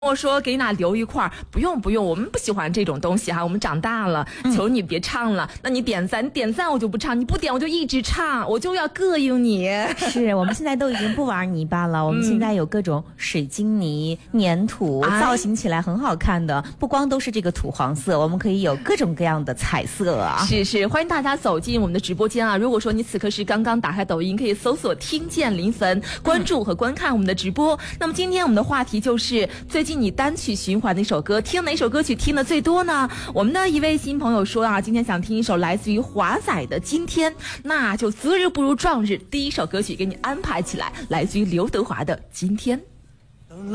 我说给你俩留一块儿，不用，我们不喜欢这种东西哈，我们长大了，求你别唱了。那你点赞，你点赞我就不唱，你不点我就一直唱，我就要膈应你。 是我们现在都已经不玩泥巴了，我们现在有各种水晶泥、粘土，造型起来很好看的，不光都是这个土黄色，我们可以有各种各样的彩色啊。 是，欢迎大家走进我们的直播间啊！如果说你此刻是刚刚打开抖音，可以搜索听见临汾，关注和观看我们的直播。那么今天我们的话题就是最近你单曲循环的一首歌，听哪首歌曲听的最多呢？我们的一位新朋友说啊，今天想听一首来自于华仔的《今天》，那就择日不如撞日，第一首歌曲给你安排起来，来自于刘德华的《今天》。